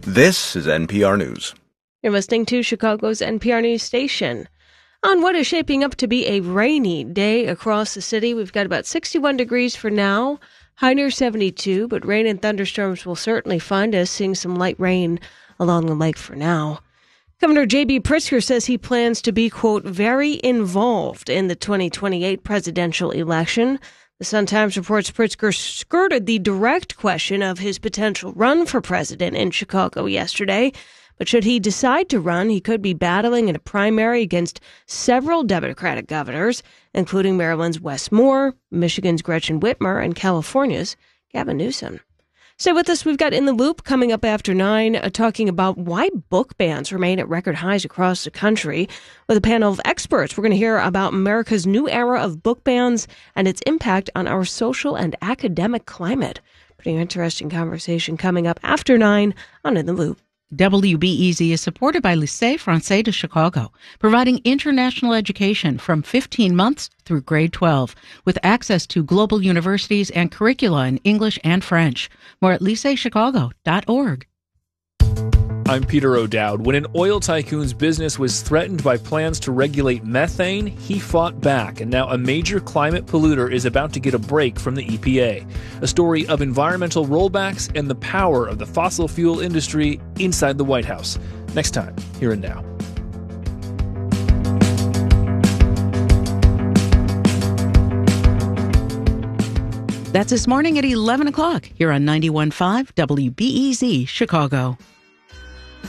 This is NPR News. You're listening to Chicago's NPR News Station. On what is shaping up to be a rainy day across the city, we've got about 61 degrees for now, high near 72, but rain and thunderstorms will certainly find us, seeing some light rain along the lake for now. Governor J.B. Pritzker says he plans to be, quote, very involved in the 2028 presidential election. The Sun-Times reports Pritzker skirted the direct question of his potential run for president in Chicago yesterday. But should he decide to run, he could be battling in a primary against several Democratic governors, including Maryland's Wes Moore, Michigan's Gretchen Whitmer, and California's Gavin Newsom. Stay with us. We've got In the Loop coming up after 9, talking about why book bans remain at record highs across the country. With a panel of experts, we're going to hear about America's new era of book bans and its impact on our social and academic climate. Pretty interesting conversation coming up after 9 on In the Loop. WBEZ is supported by Lycée Français de Chicago, providing international education from 15 months through grade 12, with access to global universities and curricula in English and French. More at lyceechicago.org. I'm Peter O'Dowd. When an oil tycoon's business was threatened by plans to regulate methane, he fought back, and now a major climate polluter is about to get a break from the EPA. A story of environmental rollbacks and the power of the fossil fuel industry inside the White House. Next time, here and now. That's this morning at 11 o'clock here on 91.5 WBEZ Chicago.